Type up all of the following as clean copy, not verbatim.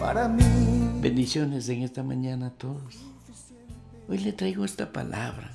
para mí. Bendiciones en esta mañana a todos. Hoy le traigo esta palabra.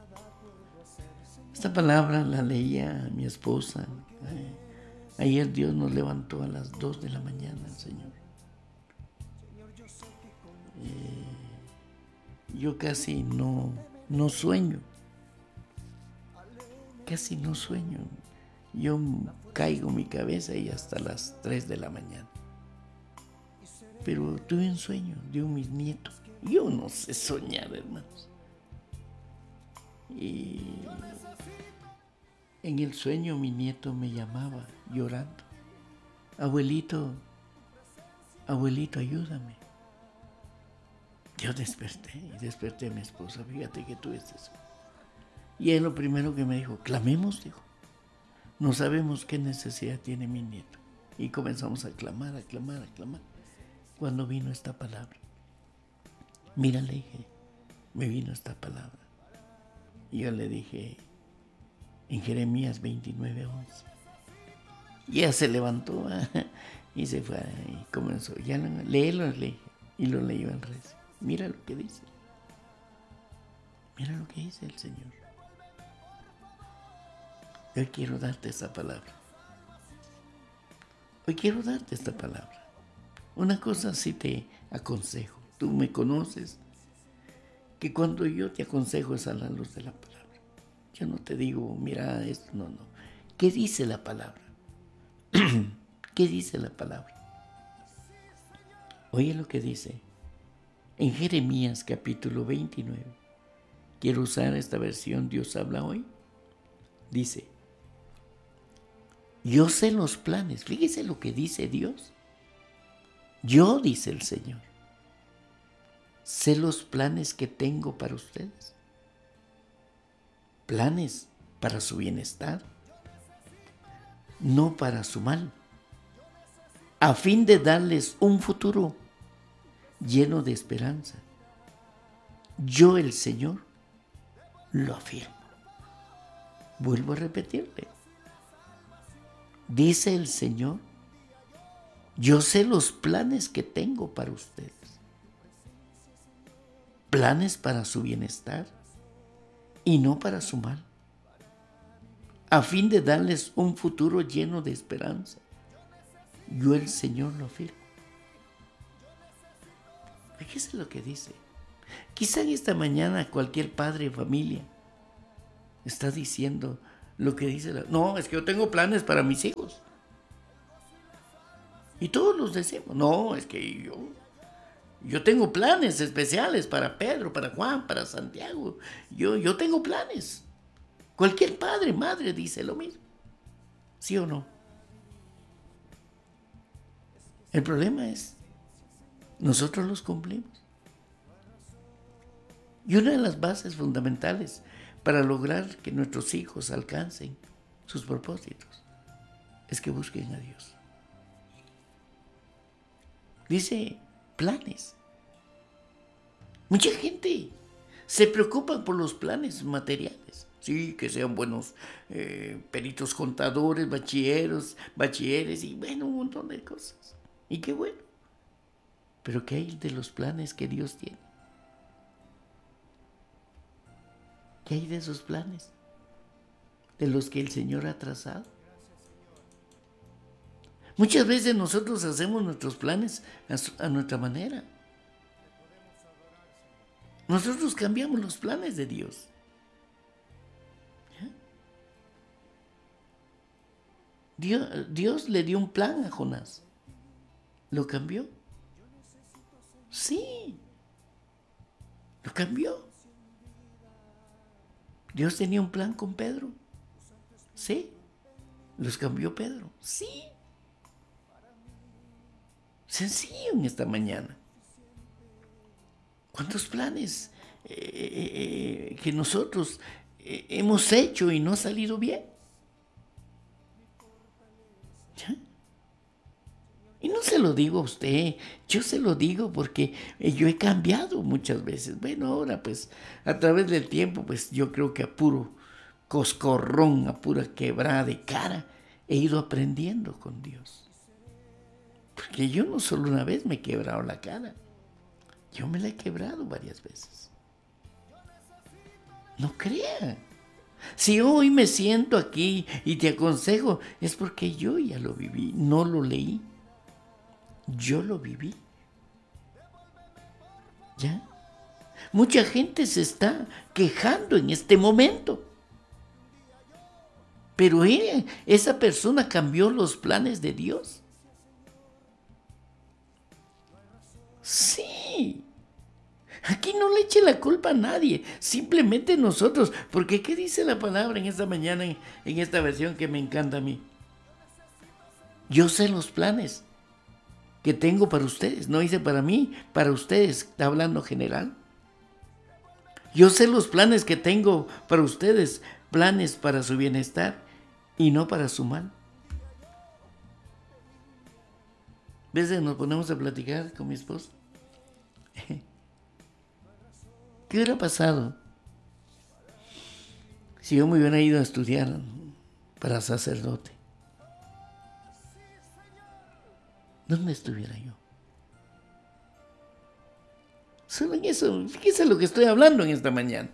Esta palabra la leía mi esposa. Ayer Dios nos levantó a las 2 de la mañana, Señor. Yo casi no sueño. Casi no sueño. Yo caigo mi cabeza y hasta las 3 de la mañana. Pero tuve un sueño de mis nietos. Yo no sé soñar, hermanos. Y en el sueño mi nieto me llamaba llorando. Abuelito, abuelito, ayúdame. Yo desperté a mi esposa. Fíjate que tú estás. Y él lo primero que me dijo, clamemos, dijo. No sabemos qué necesidad tiene mi nieto. Y comenzamos a clamar. Cuando vino esta palabra. Mira, le dije, me vino esta palabra. Y yo le dije, en Jeremías 29:11. Y ella se levantó y se fue y comenzó. Ya léelo, le dije. Y lo leyó en rezo. Mira lo que dice. Mira lo que dice el Señor. Hoy quiero darte esta palabra. Una cosa sí te aconsejo. Tú me conoces. Que cuando yo te aconsejo es a la luz de la palabra. Yo no te digo, mira esto, no. ¿Qué dice la palabra? ¿Qué dice la palabra? Oye lo que dice. En Jeremías capítulo 29. Quiero usar esta versión, Dios habla hoy. Dice, yo sé los planes. Fíjese lo que dice Dios. Yo, dice el Señor, sé los planes que tengo para ustedes. Planes para su bienestar, no para su mal, a fin de darles un futuro lleno de esperanza. Yo, el Señor, lo afirmo. Vuelvo a repetirle. Dice el Señor, yo sé los planes que tengo para ustedes. Planes para su bienestar y no para su mal, a fin de darles un futuro lleno de esperanza. Yo, el Señor, lo afirmo. Fíjese lo que dice. Quizá en esta mañana cualquier padre de familia está diciendo lo que dice no, es que yo tengo planes para mis hijos. Y todos los decimos, no, es que yo tengo planes especiales para Pedro, para Juan, para Santiago. Yo tengo planes. Cualquier padre, madre dice lo mismo. ¿Sí o no? El problema es, nosotros los cumplimos. Y una de las bases fundamentales para lograr que nuestros hijos alcancen sus propósitos es que busquen a Dios. Dice planes. Mucha gente se preocupa por los planes materiales. Sí, que sean buenos peritos contadores, bachilleres y bueno, un montón de cosas. Y qué bueno. Pero ¿qué hay de los planes que Dios tiene? ¿Qué hay de esos planes? De los que el Señor ha trazado. Muchas veces nosotros hacemos nuestros planes a nuestra manera. Nosotros cambiamos los planes de Dios. Dios le dio un plan a Jonás. ¿Lo cambió? Sí. Lo cambió. Dios tenía un plan con Pedro. Sí. ¿Los cambió Pedro? Sí. Sencillo en esta mañana. ¿Cuántos planes que nosotros hemos hecho y no ha salido bien? ¿Ya? Y no se lo digo a usted, yo se lo digo porque yo he cambiado muchas veces. Bueno, ahora pues a través del tiempo pues yo creo que a puro coscorrón, a pura quebrada de cara, he ido aprendiendo con Dios. Porque yo no solo una vez me he quebrado la cara. Yo me la he quebrado varias veces. No crea. Si hoy me siento aquí y te aconsejo, es porque yo ya lo viví, no lo leí. Yo lo viví. ¿Ya? Mucha gente se está quejando en este momento. Pero esa persona cambió los planes de Dios. Sí. Aquí no le eche la culpa a nadie, simplemente nosotros. Porque ¿qué dice la palabra en esta mañana, en esta versión que me encanta a mí? Yo sé los planes que tengo para ustedes. No dice para mí, para ustedes. Está hablando general. Yo sé los planes que tengo para ustedes. Planes para su bienestar y no para su mal. A veces nos ponemos a platicar con mi esposa. ¿Qué hubiera pasado si yo me hubiera ido a estudiar para sacerdote? ¿Dónde estuviera yo? Solo en eso, fíjese lo que estoy hablando en esta mañana.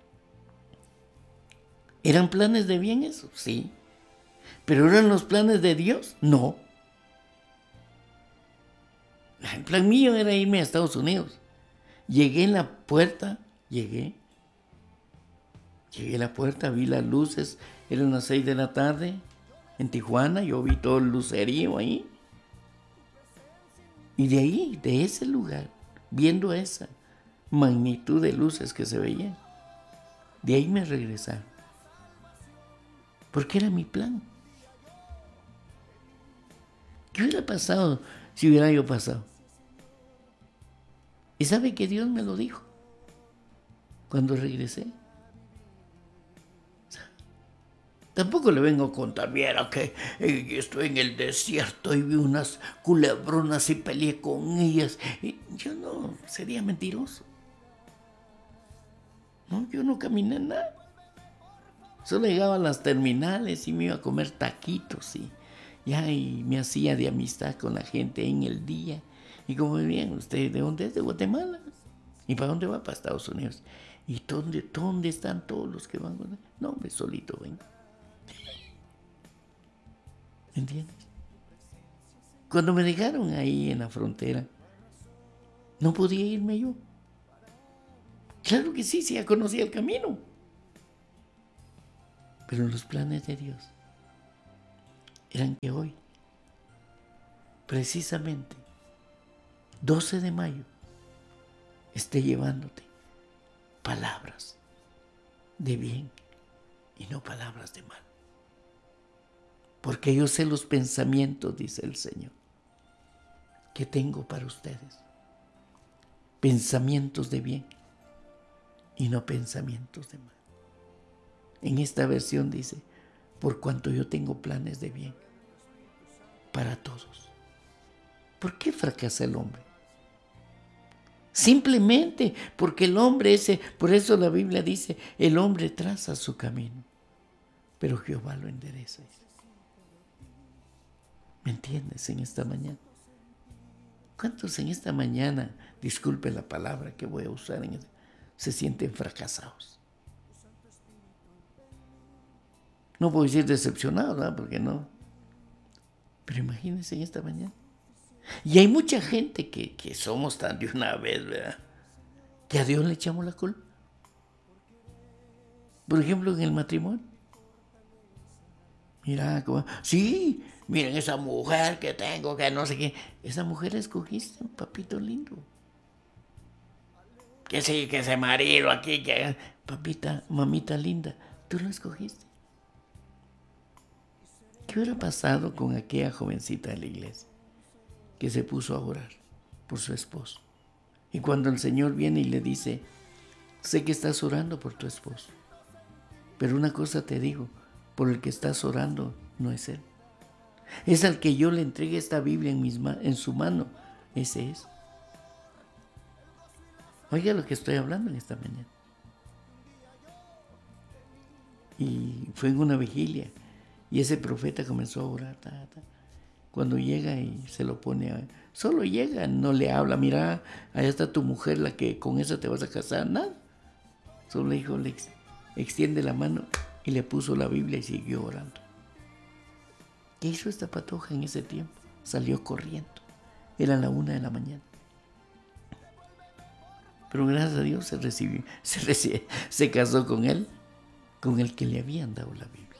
¿Eran planes de bien eso? Sí. ¿Pero eran los planes de Dios? No. El plan mío era irme a Estados Unidos. Llegué en la puerta, Llegué a la puerta, vi las luces, eran las 6 de la tarde en Tijuana, yo vi todo el lucerío ahí. Y de ahí, de ese lugar, viendo esa magnitud de luces que se veían, de ahí me regresaron. Porque era mi plan. ¿Qué hubiera pasado si hubiera yo pasado? Y sabe que Dios me lo dijo cuando regresé. Tampoco le vengo a contar, viera que estoy en el desierto y vi unas culebronas y peleé con ellas. Y yo no, sería mentiroso. No, yo no caminé nada. Solo llegaba a las terminales y me iba a comer taquitos y me hacía de amistad con la gente en el día. Y como bien, ¿usted de dónde es? De Guatemala. ¿Y para dónde va? Para Estados Unidos. ¿Y dónde están todos los que van? No, hombre, solito vengo. ¿Entiendes? Cuando me dejaron ahí en la frontera, no podía irme yo. Claro que sí, ya conocía el camino. Pero los planes de Dios eran que hoy, precisamente, 12 de mayo, esté llevándote palabras de bien y no palabras de mal. Porque yo sé los pensamientos, dice el Señor, que tengo para ustedes. Pensamientos de bien y no pensamientos de mal. En esta versión dice, por cuanto yo tengo planes de bien para todos. ¿Por qué fracasa el hombre? Simplemente porque el hombre por eso la Biblia dice, el hombre traza su camino, pero Jehová lo endereza. ¿Me entiendes en esta mañana? ¿Cuántos en esta mañana, disculpe la palabra que voy a usar, se sienten fracasados? No puedo decir decepcionados, ¿verdad? Porque no. Pero imagínense en esta mañana. Y hay mucha gente que somos tan de una vez, ¿verdad? Que a Dios le echamos la culpa. Por ejemplo, en el matrimonio. Mira, sí, miren esa mujer que tengo, que no sé qué. Esa mujer la escogiste, papito lindo. Que sí, que ese marido aquí, que... Papita, mamita linda, tú lo escogiste. ¿Qué hubiera pasado con aquella jovencita de la iglesia que se puso a orar por su esposo? Y cuando el Señor viene y le dice, sé que estás orando por tu esposo, pero una cosa te digo, por el que estás orando no es él. Es al que yo le entregué esta Biblia en su mano. Ese es. Oiga lo que estoy hablando en esta mañana. Y fue en una vigilia. Y ese profeta comenzó a orar. cuando llega y se lo pone solo llega, no le habla, mira, allá está tu mujer, la que con esa te vas a casar, nada. Solo le dijo, le extiende la mano y le puso la Biblia y siguió orando. ¿Qué hizo esta patoja en ese tiempo? Salió corriendo. Era la 1 de la mañana. Pero gracias a Dios se casó con él, con el que le habían dado la Biblia.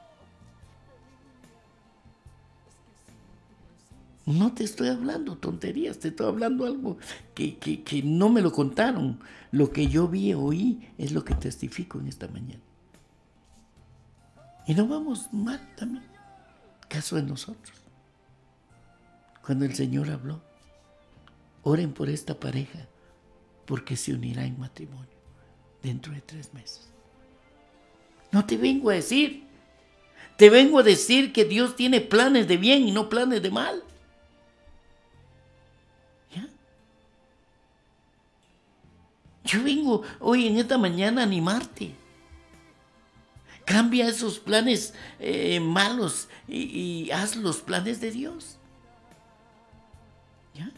No te estoy hablando tonterías, te estoy hablando algo que no me lo contaron. Lo que yo vi, oí, es lo que testifico en esta mañana. Y no vamos mal también. Caso de nosotros. Cuando el Señor habló, oren por esta pareja, porque se unirá en matrimonio dentro de 3 meses. No te vengo a decir, te vengo a decir que Dios tiene planes de bien y no planes de mal. ¿Ya? Yo vengo hoy en esta mañana a animarte. Cambia esos planes malos y haz los planes de Dios. ¿Ya?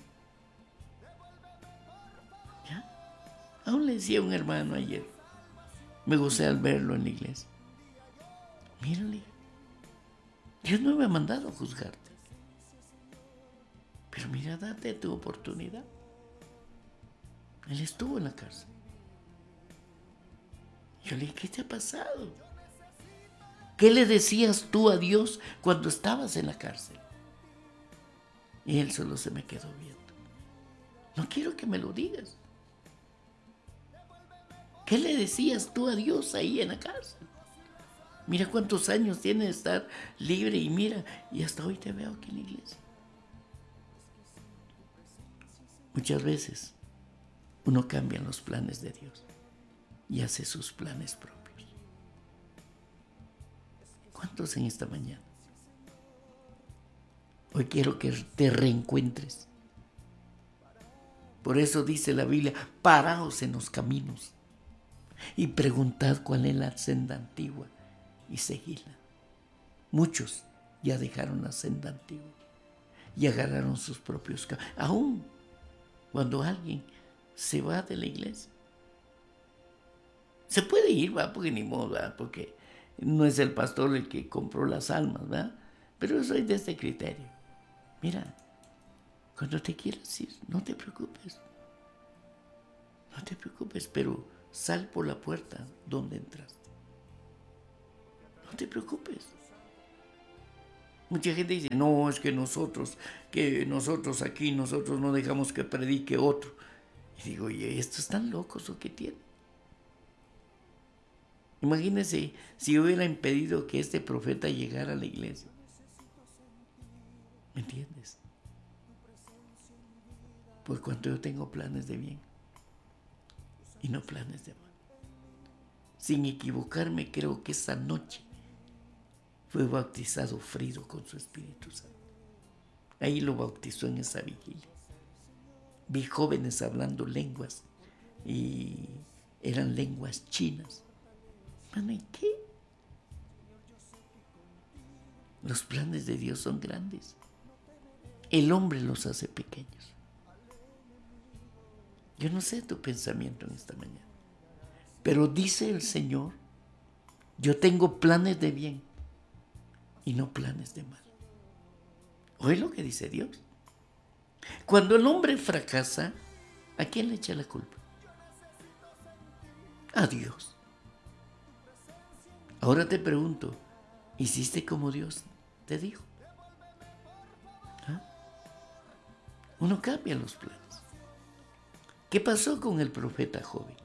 ¿Ya? Aún le decía a un hermano ayer, me gocé al verlo en la iglesia. Mírale, Dios no me ha mandado a juzgarte. Pero mira, date tu oportunidad. Él estuvo en la cárcel. Yo le dije, ¿qué te ha pasado? ¿Qué le decías tú a Dios cuando estabas en la cárcel? Y él solo se me quedó viendo. No quiero que me lo digas. ¿Qué le decías tú a Dios ahí en la cárcel? Mira cuántos años tiene de estar libre y mira, y hasta hoy te veo aquí en la iglesia. Muchas veces uno cambia los planes de Dios y hace sus planes propios. ¿Cuántos en esta mañana? Hoy quiero que te reencuentres. Por eso dice la Biblia, paraos en los caminos y preguntad cuál es la senda antigua y seguidla. Muchos ya dejaron la senda antigua y agarraron sus propios caminos. Aún cuando alguien se va de la iglesia, se puede ir, ¿va? Porque ni modo, ¿va? Porque no es el pastor el que compró las almas, ¿va? Pero yo soy de este criterio. Mira, cuando te quieras ir, no te preocupes. No te preocupes, pero sal por la puerta donde entraste. No te preocupes. Mucha gente dice, no, es que nosotros aquí, nosotros no dejamos que predique otro. Y digo, oye, ¿estos están locos o qué tienen? Imagínense si hubiera impedido que este profeta llegara a la iglesia. ¿Me entiendes? Por cuanto yo tengo planes de bien y no planes de mal. Sin equivocarme, creo que esa noche fue bautizado Frido con su Espíritu Santo. Ahí lo bautizó en esa vigilia. Vi jóvenes hablando lenguas y eran lenguas chinas. Mano, ¿y qué? Los planes de Dios son grandes. El hombre los hace pequeños. Yo no sé tu pensamiento en esta mañana, pero dice el Señor, yo tengo planes de bien y no planes de mal. ¿Oye lo que dice Dios? Cuando el hombre fracasa, ¿a quién le echa la culpa? A Dios. Ahora te pregunto, ¿hiciste como Dios te dijo? ¿Ah? Uno cambia los planes. ¿Qué pasó con el profeta joven?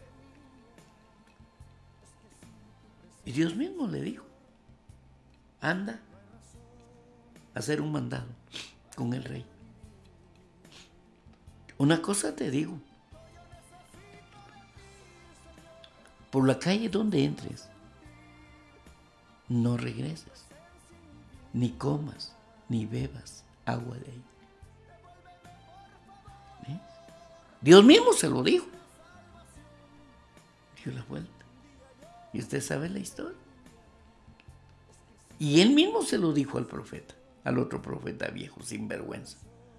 Y Dios mismo le dijo, anda a hacer un mandado con el rey. Una cosa te digo, por la calle donde entres, no regreses, ni comas, ni bebas agua de ahí. ¿Ves? Dios mismo se lo dijo. Dio la vuelta. Y usted sabe la historia. Y él mismo se lo dijo al profeta, al otro profeta viejo, sinvergüenza.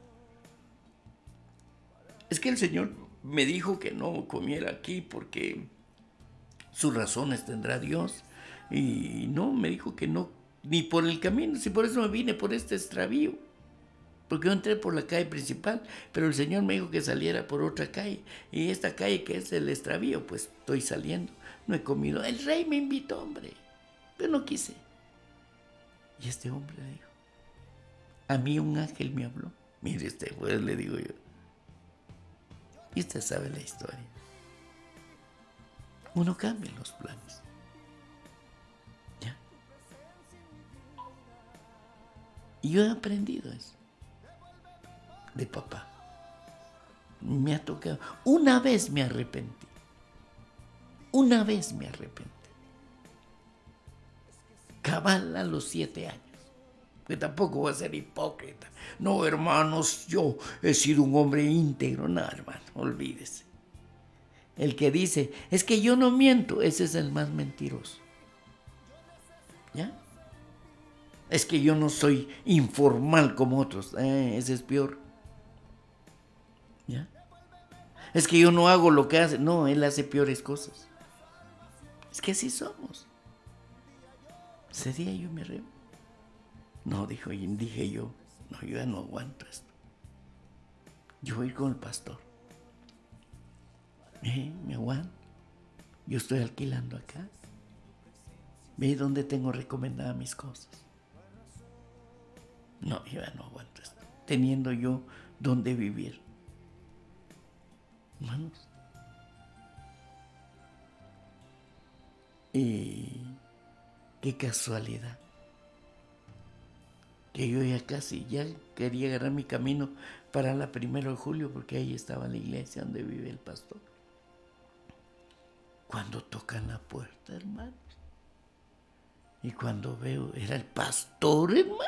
Es que el Señor me dijo que no comiera aquí porque sus razones tendrá Dios. Y no, me dijo que no, ni por el camino, si por eso me vine por este extravío. Porque yo entré por la calle principal, pero el Señor me dijo que saliera por otra calle. Y esta calle que es el extravío, pues estoy saliendo. No he comido. El rey me invitó, hombre, pero no quise. Y este hombre le dijo, a mí un ángel me habló. Mire pues le digo yo. Y usted sabe la historia. Uno cambia los planes. ¿Ya? Y yo he aprendido eso. De papá. Me ha tocado. Una vez me arrepentí. Una vez me arrepentí. Cabal a los 7 años. Que tampoco voy a ser hipócrita. No, hermanos, yo he sido un hombre íntegro. No, hermano, olvídese. El que dice, es que yo no miento, ese es el más mentiroso. ¿Ya? Es que yo no soy informal como otros. Ese es peor. ¿Ya? Es que yo no hago lo que hace. No, él hace peores cosas. Es que así somos. Ese día yo me reo. No, dije yo, no, yo ya no aguanto esto. Yo voy con el pastor. Me aguanto. Yo estoy alquilando acá. Ve dónde tengo recomendadas mis cosas. No, yo ya no aguanto esto. Teniendo yo dónde vivir. Hermanos. Y qué casualidad. Que yo ya casi, ya quería agarrar mi camino para la 1 de julio, porque ahí estaba la iglesia donde vive el pastor. Cuando tocan la puerta, hermanos. Y cuando veo, era el pastor, hermano.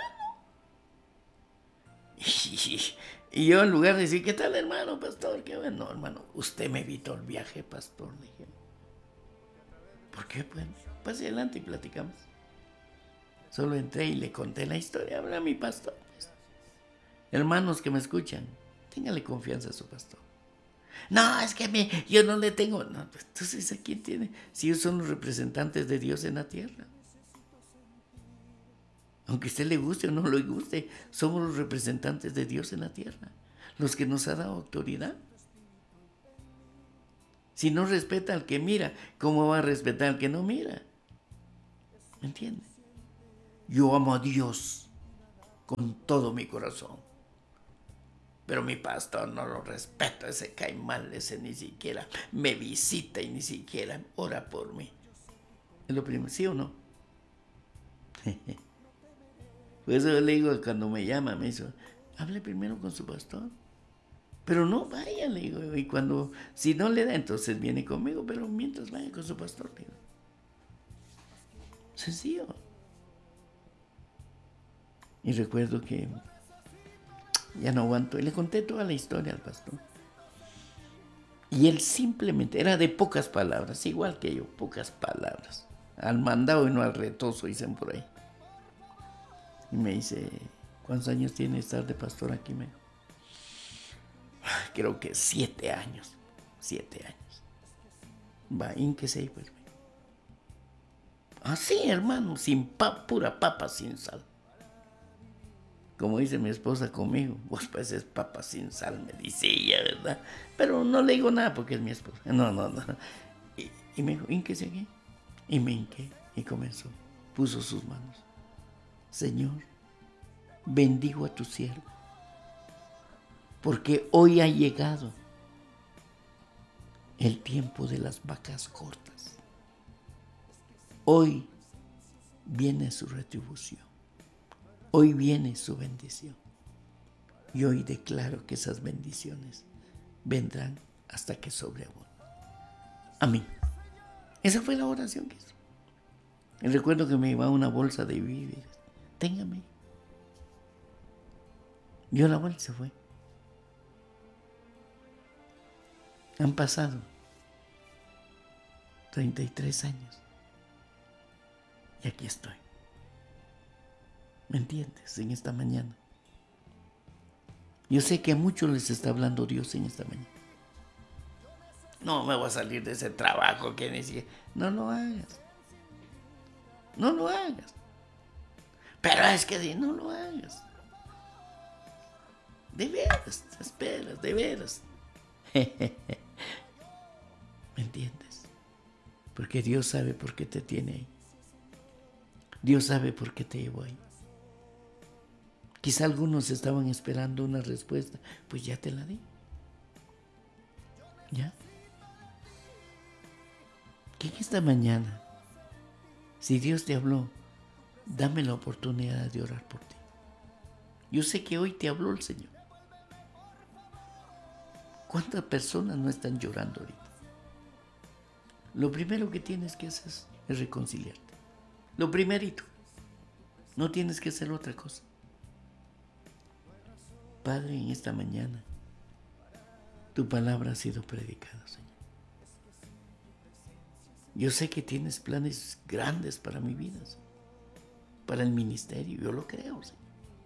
Y yo en lugar de decir, ¿qué tal, hermano, pastor? Qué bueno, hermano, usted me evitó el viaje, pastor. Dije, ¿por qué? Pues, pase adelante y platicamos. Solo entré y le conté la historia. Habla a mi pastor. Hermanos que me escuchan, téngale confianza a su pastor. No, es que yo no le tengo. No, entonces, ¿a quién tiene? Si ellos son los representantes de Dios en la tierra. Aunque a usted le guste o no le guste, somos los representantes de Dios en la tierra. Los que nos ha dado autoridad. Si no respeta al que mira, ¿cómo va a respetar al que no mira? ¿Me entiende? Yo amo a Dios con todo mi corazón. Pero mi pastor no lo respeta, ese cae mal, ese ni siquiera me visita y ni siquiera ora por mí. Es lo primero, ¿sí o no? Por eso le digo, cuando me llama, me dice, hable primero con su pastor. Pero no, vaya, le digo, y cuando, si no le da, entonces viene conmigo, pero mientras vaya con su pastor, le digo. Sencillo. Y recuerdo que ya no aguanto, y le conté toda la historia al pastor. Y él simplemente, era de pocas palabras, igual que yo, pocas palabras. Al mandado y no al retoso, dicen por ahí. Y me dice, ¿cuántos años tiene estar de pastor aquí? Me dijo, creo que 7 años. 7 años. Va, ínquese ahí, pues. Así, hermano, sin pura papa sin sal. Como dice mi esposa conmigo, vos pues es papa sin sal, me dice ella, ¿verdad? Pero no le digo nada porque es mi esposa. No. Y me dijo, ínquese aquí. Y me hinqué y comenzó. Puso sus manos. Señor, bendigo a tu siervo, porque hoy ha llegado el tiempo de las vacas cortas. Hoy viene su retribución. Hoy viene su bendición. Y hoy declaro que esas bendiciones vendrán hasta que sobreabunden. Amén. Esa fue la oración que hizo. Y recuerdo que me llevaba una bolsa de víveres. Téngame. Dio la vuelta y se fue. Han pasado 33 años. Y aquí estoy. ¿Me entiendes? En esta mañana. Yo sé que a muchos les está hablando Dios en esta mañana. No me voy a salir de ese trabajo que necesito. No lo hagas. No lo hagas. Pero es que no lo hagas. De veras, te esperas, de veras. ¿Me entiendes? Porque Dios sabe por qué te tiene ahí. Dios sabe por qué te llevó ahí. Quizá algunos estaban esperando una respuesta. Pues ya te la di. ¿Ya? Que en esta mañana, si Dios te habló, dame la oportunidad de orar por ti. Yo sé que hoy te habló el Señor. ¿Cuántas personas no están llorando ahorita? Lo primero que tienes que hacer es reconciliarte. Lo primerito. No tienes que hacer otra cosa. Padre, en esta mañana, tu palabra ha sido predicada, Señor. Yo sé que tienes planes grandes para mi vida, Señor. Para el ministerio, yo lo creo, Señor.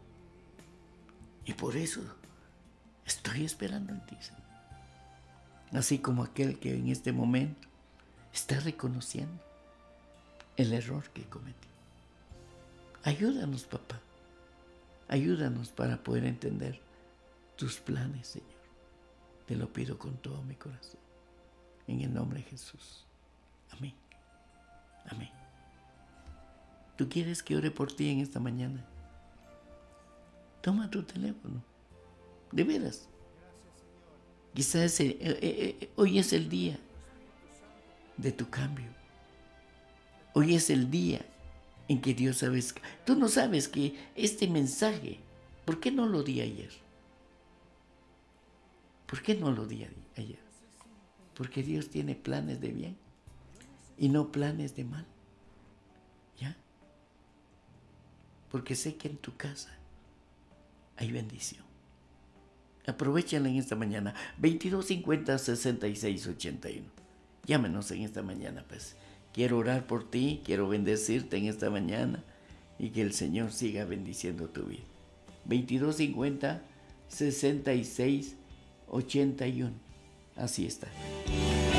Y por eso estoy esperando en ti, Señor. Así como aquel que en este momento está reconociendo el error que cometió. Ayúdanos, papá. Ayúdanos para poder entender tus planes, Señor. Te lo pido con todo mi corazón. En el nombre de Jesús. Amén. Amén. ¿Tú quieres que ore por ti en esta mañana? Toma tu teléfono. De veras. Quizás hoy es el día de tu cambio. Hoy es el día en que Dios sabes. Tú no sabes que este mensaje, ¿por qué no lo di ayer? ¿Por qué no lo di ayer? Porque Dios tiene planes de bien y no planes de mal. ¿Ya? Porque sé que en tu casa hay bendición. Aprovechala en esta mañana. 2250-6681. Llámenos en esta mañana, pues. Quiero orar por ti, quiero bendecirte en esta mañana y que el Señor siga bendiciendo tu vida. 2250-6681. Así está.